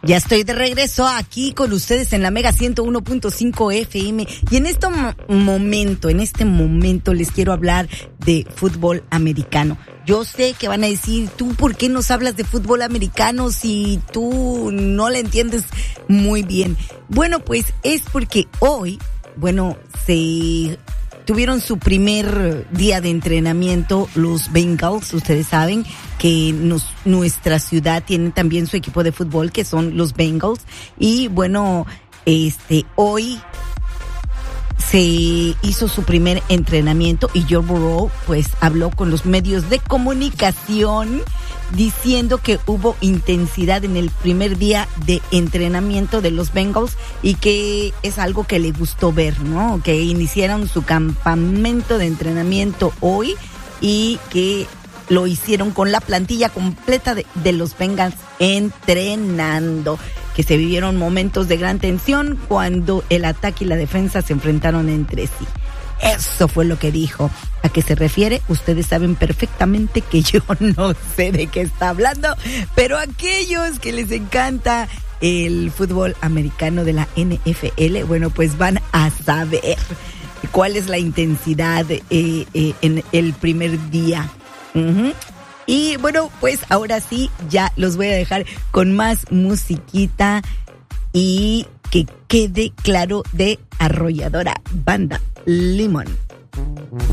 Ya estoy de regreso aquí con ustedes en la Mega 101.5 FM y en este momento les quiero hablar de fútbol americano. Yo sé que van a decir, ¿tú por qué nos hablas de fútbol americano si tú no le entiendes muy bien? Bueno, pues es porque hoy, se tuvieron su primer día de entrenamiento los Bengals. Ustedes saben que nuestra ciudad tiene también su equipo de fútbol, que son los Bengals. Y hoy se hizo su primer entrenamiento y Joe Burrow pues habló con los medios de comunicación diciendo que hubo intensidad en el primer día de entrenamiento de los Bengals y que es algo que le gustó ver, ¿no? Que iniciaron su campamento de entrenamiento hoy y que lo hicieron con la plantilla completa de los Bengals entrenando, que se vivieron momentos de gran tensión cuando el ataque y la defensa se enfrentaron entre sí. Eso fue lo que dijo. ¿A qué se refiere? Ustedes saben perfectamente que yo no sé de qué está hablando, pero aquellos que les encanta el fútbol americano de la NFL, bueno, pues van a saber cuál es la intensidad en el primer día. Y bueno, pues ahora sí, ya los voy a dejar con más musiquita y que quede claro de Arrolladora Banda Limón.